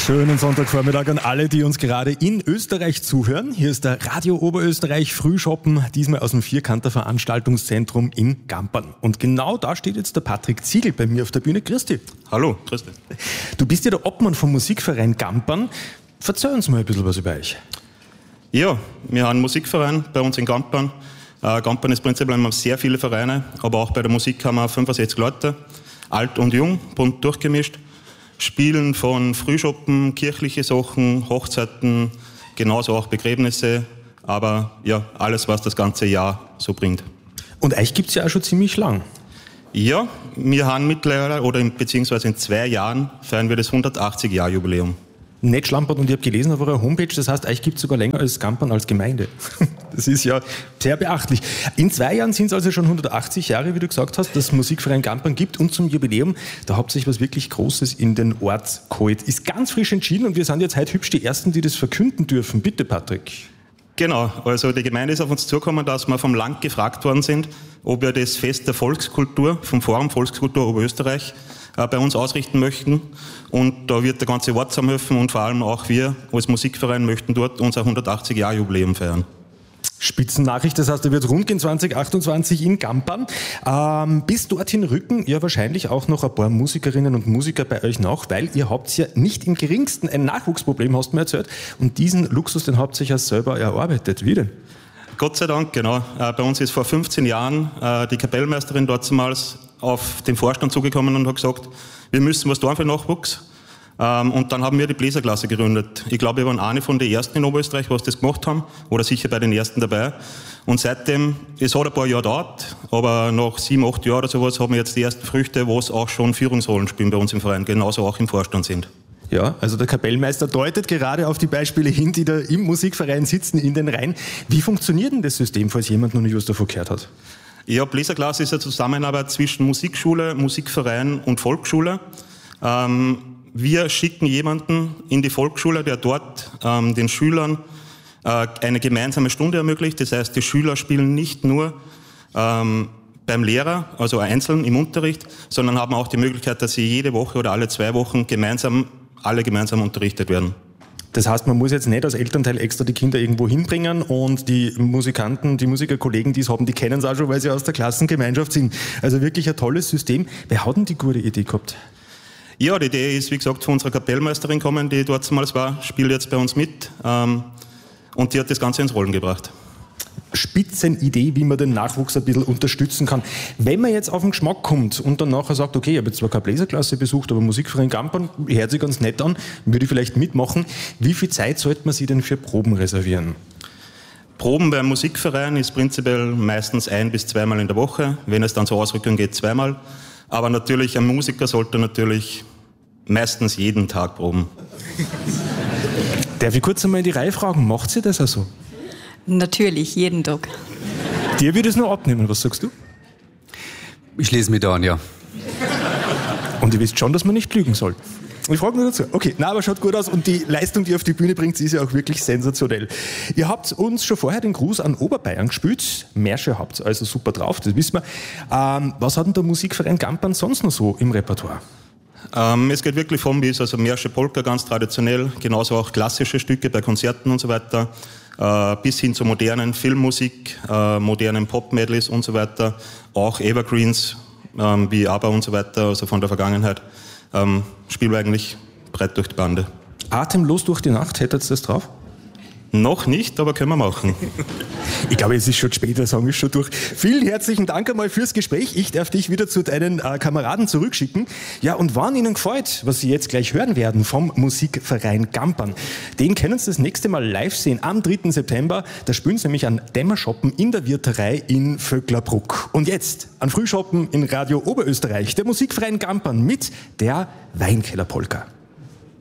Schönen Sonntagvormittag an alle, die uns gerade in Österreich zuhören. Hier ist der Radio Oberösterreich Frühschoppen, diesmal aus dem Vierkanter Veranstaltungszentrum in Gampern. Und genau da steht jetzt der Patrick Ziegl bei mir auf der Bühne. Grüß dich. Hallo, grüß dich. Du bist ja der Obmann vom Musikverein Gampern. Verzeih uns mal ein bisschen was über euch. Ja, wir haben einen Musikverein bei uns in Gampern. Gampern ist prinzipiell immer sehr viele Vereine, aber auch bei der Musik haben wir 65 Leute, alt und jung, bunt durchgemischt. Spielen von Frühschoppen, kirchliche Sachen, Hochzeiten, genauso auch Begräbnisse, aber ja, alles, was das ganze Jahr so bringt. Und euch gibt's ja auch schon ziemlich lang. Ja, wir haben mittlerweile, beziehungsweise in 2 Jahren, feiern wir das 180-Jahr-Jubiläum. Nicht schlampert, und ich habe gelesen auf eurer Homepage, das heißt, euch gibt es sogar länger als Gampern als Gemeinde. Das ist ja sehr beachtlich. In 2 Jahren sind es also schon 180 Jahre, wie du gesagt hast, dass Musikverein Gampern gibt, und zum Jubiläum, da habt ihr euch was wirklich Großes in den Ort geholt. Ist ganz frisch entschieden und wir sind jetzt heute hübsch die Ersten, die das verkünden dürfen. Bitte, Patrick. Genau, also die Gemeinde ist auf uns zugekommen, dass wir vom Land gefragt worden sind, ob wir das Fest der Volkskultur vom Forum Volkskultur Oberösterreich bei uns ausrichten möchten. Und da wird der ganze Ort zusammenhelfen und vor allem auch wir als Musikverein möchten dort unser 180-Jahr-Jubiläum feiern. Spitzennachricht, das heißt, da wird rund gehen 2028 in Gampern. Bis dorthin rücken ja wahrscheinlich auch noch ein paar Musikerinnen und Musiker bei euch nach, weil ihr habt ja nicht im geringsten ein Nachwuchsproblem, hast du mir erzählt. Und diesen Luxus, den habt ihr euch ja selber erarbeitet. Wie denn? Gott sei Dank, genau. Bei uns ist vor 15 Jahren die Kapellmeisterin dortmals auf den Vorstand zugekommen und hat gesagt, wir müssen was tun für Nachwuchs. Und dann haben wir die Bläserklasse gegründet. Ich glaube, wir waren eine von den ersten in Oberösterreich, was das gemacht haben, oder sicher bei den ersten dabei. Und seitdem, es hat ein paar Jahre gedauert, aber nach 7, 8 Jahren oder sowas haben wir jetzt die ersten Früchte, wo es auch schon Führungsrollen spielen bei uns im Verein, genauso auch im Vorstand sind. Ja, also der Kapellmeister deutet gerade auf die Beispiele hin, die da im Musikverein sitzen in den Reihen. Wie funktioniert denn das System, falls jemand noch nicht was davon gehört hat? Ja, Bläserklasse ist eine Zusammenarbeit zwischen Musikschule, Musikverein und Volksschule. Wir schicken jemanden in die Volksschule, der dort den Schülern eine gemeinsame Stunde ermöglicht. Das heißt, die Schüler spielen nicht nur beim Lehrer, also einzeln im Unterricht, sondern haben auch die Möglichkeit, dass sie jede Woche oder alle 2 Wochen alle gemeinsam unterrichtet werden. Das heißt, man muss jetzt nicht als Elternteil extra die Kinder irgendwo hinbringen, und die Musikanten, die Musikerkollegen, die es haben, die kennen es auch schon, weil sie aus der Klassengemeinschaft sind. Also wirklich ein tolles System. Wer hat denn die gute Idee gehabt? Ja, die Idee ist, wie gesagt, von unserer Kapellmeisterin gekommen, die dort damals war, spielt jetzt bei uns mit, und die hat das Ganze ins Rollen gebracht. Spitzenidee, wie man den Nachwuchs ein bisschen unterstützen kann. Wenn man jetzt auf den Geschmack kommt und dann nachher sagt, okay, ich habe jetzt zwar keine Bläserklasse besucht, aber Musikverein Gampern hört sich ganz nett an, würde ich vielleicht mitmachen. Wie viel Zeit sollte man sich denn für Proben reservieren? Proben beim Musikverein ist prinzipiell meistens 1 bis 2 Mal in der Woche. Wenn es dann zur Ausrückung geht, 2 Mal. Aber natürlich, ein Musiker sollte natürlich meistens jeden Tag proben. Darf ich kurz einmal in die Reihe fragen, macht sie das also? Natürlich, jeden Tag. Dir würde es noch abnehmen, was sagst du? Ich lese mich da an, ja. Und ihr wisst schon, dass man nicht lügen soll. Ich frage nur dazu. Okay, na, aber schaut gut aus, und die Leistung, die ihr auf die Bühne bringt, ist ja auch wirklich sensationell. Ihr habt uns schon vorher den Gruß an Oberbayern gespielt. Märsche habt also super drauf, das wissen wir. Was hat denn der Musikverein Gampern sonst noch so im Repertoire? Es geht wirklich vom bis, also Märsche, Polka ganz traditionell, genauso auch klassische Stücke bei Konzerten und so weiter, bis hin zur modernen Filmmusik, modernen Pop-Medleys und so weiter, auch Evergreens wie ABBA und so weiter, also von der Vergangenheit, spielen wir eigentlich breit durch die Bande. Atemlos durch die Nacht, hättet ihr das drauf? Noch nicht, aber können wir machen. Ich glaube, es ist schon spät, der Song ist schon durch. Vielen herzlichen Dank einmal fürs Gespräch. Ich darf dich wieder zu deinen Kameraden zurückschicken. Ja, und wann Ihnen gefällt, was Sie jetzt gleich hören werden vom Musikverein Gampern, den können Sie das nächste Mal live sehen am 3. September. Da spielen Sie nämlich an Dämmerschoppen in der Wirterei in Vöcklerbruck. Und jetzt an Frühschoppen in Radio Oberösterreich, der Musikverein Gampern mit der Weinkellerpolka.